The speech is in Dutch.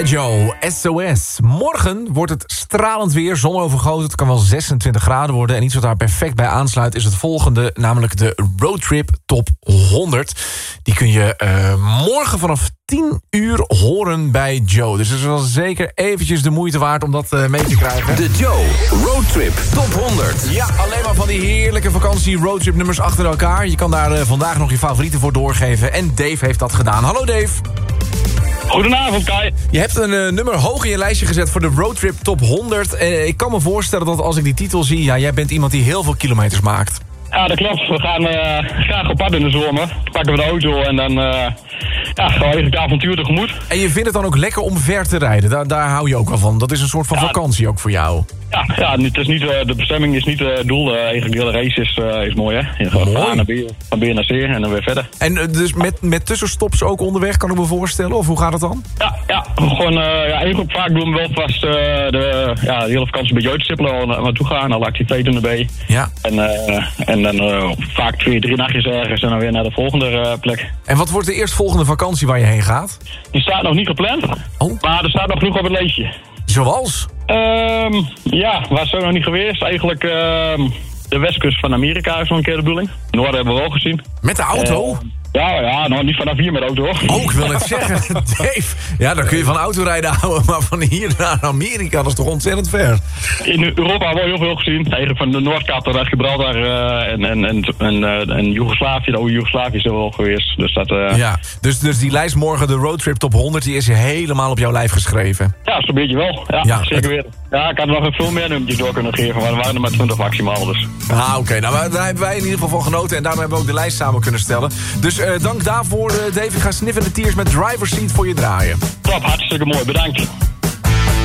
Joe, SOS. Morgen wordt het stralend weer, zonovergoten. Het kan wel 26 graden worden. En iets wat daar perfect bij aansluit is het volgende, namelijk de Roadtrip Top 100. Die kun je morgen vanaf 10 uur horen bij Joe. Dus het is wel zeker eventjes de moeite waard om dat mee te krijgen. De Joe Roadtrip Top 100. Ja, alleen maar van die heerlijke vakantie roadtrip nummers achter elkaar. Je kan daar vandaag nog je favorieten voor doorgeven. En Dave heeft dat gedaan. Hallo Dave. Goedenavond, Kai. Je hebt een nummer hoog in je lijstje gezet voor de Roadtrip Top 100. Ik kan me voorstellen dat als ik die titel zie, ja, jij bent iemand die heel veel kilometers maakt. Ja, dat klopt. We gaan graag op pad in de zomer. Dan pakken we de auto en dan gaan we eigenlijk de avontuur tegemoet. En je vindt het dan ook lekker om ver te rijden. Daar hou je ook wel van. Dat is een soort van vakantie ook voor jou. Ja, het is niet, de bestemming is niet het doel. Eigenlijk de hele race is mooi, hè? Je gaat van A naar B, van B naar C en dan weer verder. En dus met tussenstops ook onderweg, kan ik me voorstellen? Of hoe gaat het dan? Ja, gewoon eigenlijk vaak doen we wel vast de hele vakantie een beetje uitstippelen. Naartoe gaan, alle activiteiten erbij. Ja. En dan vaak 2-3 nachtjes ergens en dan weer naar de volgende plek. En wat wordt de eerstvolgende vakantie waar je heen gaat? Die staat nog niet gepland, maar er staat nog genoeg op het lijstje. Zoals? Waar zijn we nog niet geweest? Eigenlijk de westkust van Amerika is nog een keer de bedoeling. Noorden hebben we wel gezien. Met de auto? Nou niet vanaf hier met de auto hoor. Oh, ik wil net zeggen, Dave. Ja, dan kun je van autorijden houden, maar van hier naar Amerika, dat is toch ontzettend ver. In Europa hebben we heel veel gezien. Eigenlijk van de Noordkap tot Gibraltar en Joegoslavië, de oude Joegoslavië is er wel geweest. Dus dat... Ja, dus die lijst morgen, de Roadtrip Top 100, die is helemaal op jouw lijf geschreven. Ja, zo'n beetje wel. Ja, zeker weer. Ja, ik had er nog veel meer nummertjes door kunnen geven, maar we waren er met 20 maximaal. Dus. Oké. Nou, daar hebben wij in ieder geval van genoten en daarom hebben we ook de lijst samen kunnen stellen. Dus dank daarvoor, Dave. Ik ga Sniff and the Tears met Driver's Seat voor je draaien. Top, hartstikke mooi. Bedankt.